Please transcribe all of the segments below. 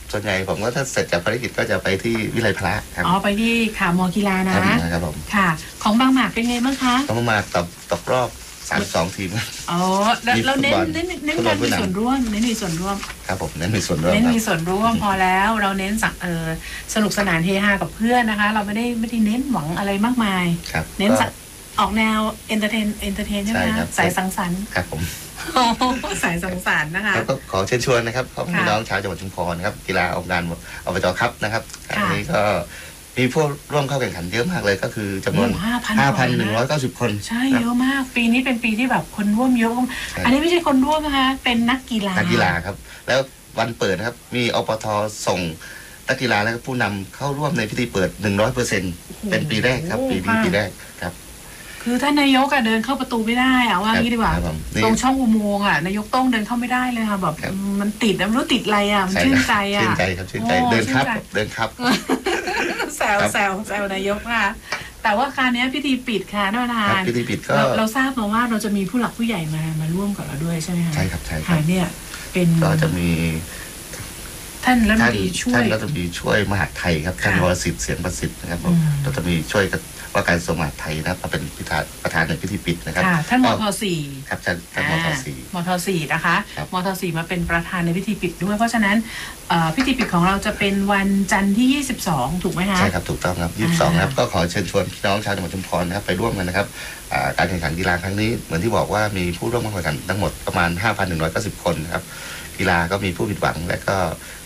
ส่วนใหญ่ผมก็ถ้าเสร็จจากภารกิจก็จะไปที่วิไลพระครับอ๋อไปที่ค่ะมอกีฬานะครับผมค่ะของบางหมากเป็นไงบ้างคะบางหมากตกรอบ32 ทีมอ๋อเราเน้นการมีส่วนร่วมเน้นมีส่วนร่วมครับผมเน้นมีส่วนร่วมพอแล้วเราเน้นสนุกสนานเฮฮากับเพื่อนนะคะเราไม่ได้เน้นหวังอะไรมากมายเน้นออกแนวเอนเตอร์เทนใช่ไหมคะสายสังสรรค์ครับผมสายสังสรรค์นะคะก็ขอเชิญชวนนะครับพี่น้องชาวจังหวัดชุมพรครับกีฬาองค์การอบจครับนะครับอันนี้ก็มีผู้ร่วมเข้าแข่งขันเยอะมากเลยก็คือจำนวน 5,190 คนใช่เยอะมากปีนี้เป็นปีที่แบบคนร่วมเยอะอันนี้ไม่ใช่คนร่วมนะคะเป็นนักกีฬาครับแล้ววันเปิดนะครับมีอปทส่งนักกีฬาและผู้นำเข้าร่วมในพิธีเปิด 100% เป็นปีแรกครับปีนี้ปีแรกครับคือท่านนายกเดินเข้าประตูไม่ได้ว่างี้ดีกว่าตรงช่องอุโมงค์นายกต้องเดินเข้าไม่ได้เลยค่ะแบบมันติดไม่รู้ติดอะไรมันชื่นใจชื่นใจครับชื่นใจเดินครับแซวนายกค่ะแต่ว่าการนี้พิธีปิดค่ะท่านประธานพิธีปิดก็เราทราบมาว่าเราจะมีผู้หลักผู้ใหญ่มาร่วมกับเราด้วยใช่ไหมคะใช่ครับใช่ครับเนี่ยเป็นก็จะมีท่านรัฐมนตรีช่วยมหาดไทยครับท่านวรสิทธิ์เสียงประสิทธิ์นะครับเราจะมีช่วยกับว่าการกระทรวงมหาดไทยนะครับมาเป็นประธานในพิธีปิดนะครับท่านมท 4ครับท่านมท 4นะคะมท4มาเป็นประธานในพิธีปิดด้วยเพราะฉะนั้นพิธีปิดของเราจะเป็นวันจันทร์ที่22ถูกไหมคะใช่ครับถูกต้องครับ22ครับก็ขอเชิญชวนพี่น้องชาวจังหวัดชุมพรนะครับไปร่วมกันนะครับการแข่งขันกีฬาครั้งนี้เหมือนที่บอกว่ามีผู้ร่วมแข่งขันทั้งหมดประมาณ 5,190 คนนะครับกีฬาก็มีผู้ผิดหวังและก็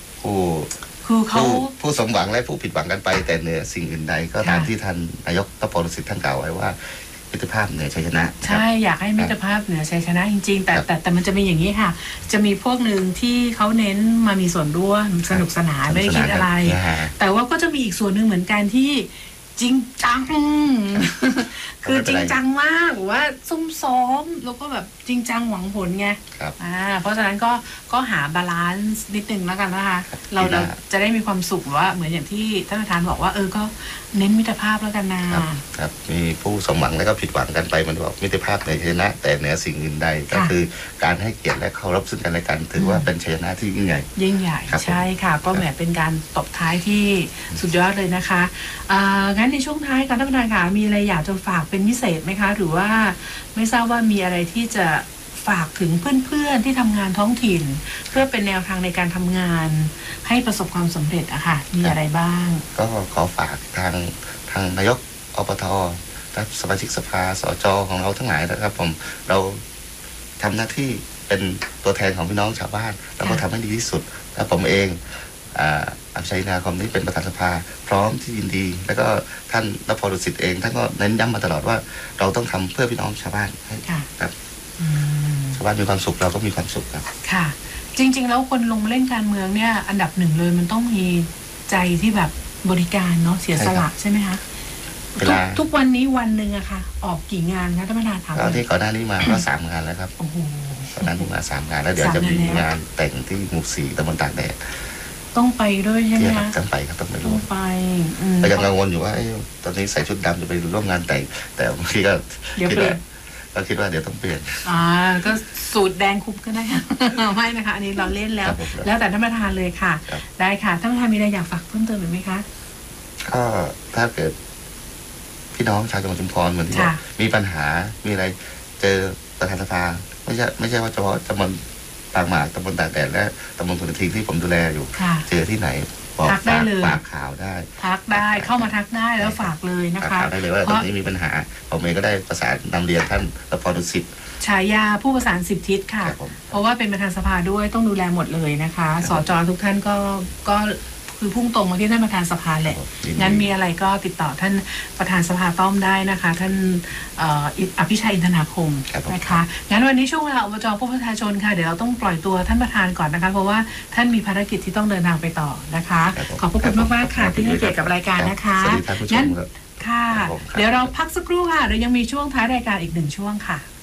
ผู้สมหวังและผู้ผิดหวังกันไปแต่เหนือสิ่งอื่นใดก็ตามที่ท่านนายกตพลสิทธิ์ท่านกล่าวไว้ว่ามิตรภาพเหนือชัยชนะใช่อยากให้มิตรภาพเหนือชัยชนะจริงๆแต่มันจะมีอย่างนี้ค่ะจะมีพวกหนึ่งที่เขาเน้นมามีส่วนร่วมสนุกสนานไม่ได้คิดอะไรแต่ว่าก็จะมีอีกส่วนหนึ่งเหมือนกันที่จริงจังคือจริงจังมากว่าซุ่มซ้อมแล้วก็แบบจริงจังหวังผลไงเพราะฉะนั้นก็หาบาลานซ์นิดนึงแล้วกันนะคะเราจะได้มีความสุขว่าเหมือนอย่างที่ท่านประธานบอกว่าก็เน้นมิตรภาพแล้วกันนะครับมีผู้สมหวังและก็ผิดหวังกันไปมันบอกมิตรภาพในชัยชนะแต่เหนือสิ่งอื่นใดก็คือการให้เกียรติและเคารพซึ่งกันและกันถือว่าเป็นชัยชนะที่ยิ่งใหญ่ใช่ค่ะก็แหมเป็นการตบท้ายที่สุดยอดเลยนะคะงั้นในช่วงท้ายการท่านประธานค่ะมีอะไรอยากจะฝากเป็นพิเศษไหมคะหรือว่าไม่ทราบว่ามีอะไรที่จะฝากถึงเพื่อนๆที่ทำงานท้องถิ่นเพื่อเป็นแนวทางในการทำงานให้ประสบความสำเร็จอะค่ะมีอะไรบ้างก็ขอฝากทางนายกอบตและสมาชิกสภาสจของเราทั้งหลายนะครับผมเราทำหน้าที่เป็นตัวแทนของพี่น้องชาวบ้านแล้วก็ทำให้ดีที่สุดและผมเองอัญชัยนาคมนี้เป็นประธานสภาพร้อมที่ยินดีแล้วก็ท่านนพดุสิทธิ์เองท่านก็เน้นย้ำมาตลอดว่าเราต้องทำเพื่อพี่น้องชาวบ้านครับชาวบ้านมีความสุขเราก็มีความสุขครับค่ะจริงๆแล้วคนลงมาเล่นการเมืองเนี่ยอันดับหนึ่งเลยมันต้องมีใจที่แบบบริการเนาะเสียสละใช่ไหมคะทุกวันนี้วันหนึ่งอะค่ะออกกี่งานคะท่านประธานถามที่ก่อนหน้านี้มาก็3 งานแล้วครับก่อนหน้านี้มา3 งานแล้วเดี๋ยวจะมีงานแต่งที่หมู่ 4ตำบลตากแดดต้องไปด้วยใช่ไหมคะต้องไปครับต้องไปร่วมแต่ยังกังวลอยู่ว่าตอนนี้ใส่ชุดดำจะไปร่วมงานแต่งแต่บางทีก็คิดว่าเดี๋ยวต้องเปลี่ยนก็สูตรแดงคุมก็ได้ไม่นะคะอันนี้เราเล่นแล้วแต่ท่านประธานเลยค่ะได้ค่ะท่านประธานมีอะไรอยากฝากเพิ่มเติมไหมคะก็ถ้าเกิดพี่น้องชาวจังหวัดชุมพรเหมือนที่บอกมีปัญหามีอะไรเจอประธานสภาไม่ใช่ว่าเฉพาะตำบลบางหมากตำบลตากแดดและตำบลขุนทิงที่ผมดูแลอยู่เจอที่ไหนทักได้เลยฝากข่าวได้ทักได้เข้ามาทักได้แล้วฝากเลยนะคะได้เลยว่าตรงนี้มีปัญหาผมเองก็ได้ประสานนำเรียนท่านนพดุสิทธิ์ฉายาผู้ประสาน10 ทิศค่ะเพราะว่าเป็นประธานสภาด้วยต้องดูแลหมดเลยนะคะสจทุกท่านก็คือพุ่งตรงมาที่ท่านประธานสภาแหละงั้นมีอะไรก็ติดต่อท่านประธานสภาต้อมได้นะคะท่านอภิชัยอินทนาคมนะคะงั้นวันนี้ช่วงเวลาอบจผู้ประชาชนค่ะเดี๋ยวเราต้องปล่อยตัวท่านประธานก่อนนะคะเพราะว่าท่านมีภารกิจที่ต้องเดินทางไปต่อนะคะขอบพระคุณมากๆค่ะที่ให้เกียรติกับรายการนะคะงั้นค่ะเดี๋ยวเราพักสักครู่ค่ะเรายังมีช่วงท้ายรายการอีก1 ช่วงค่ะ